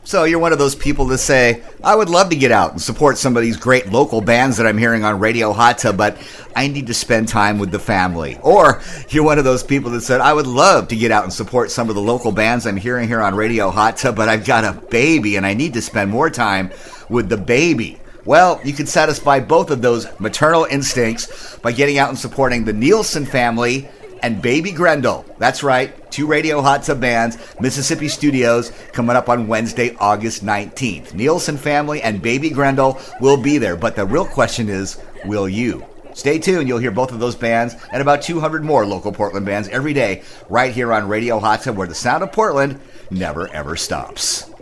So you're one of those people that say, I would love to get out and support some of these great local bands that I'm hearing on Radio Hot Tub, but I need to spend time with the family. Or you're one of those people that said, I would love to get out and support some of the local bands I'm hearing here on Radio Hot Tub, but I've got a baby and I need to spend more time with the baby. Well, you can satisfy both of those maternal instincts by getting out and supporting the Nielsen family and Baby Grendel. That's right, 2 Radio Hot Tub bands, Mississippi Studios, coming up on Wednesday, August 19th. Nielsen family and Baby Grendel will be there, but the real question is, will you? Stay tuned, you'll hear both of those bands and about 200 more local Portland bands every day right here on Radio Hot Tub, where the sound of Portland never ever stops.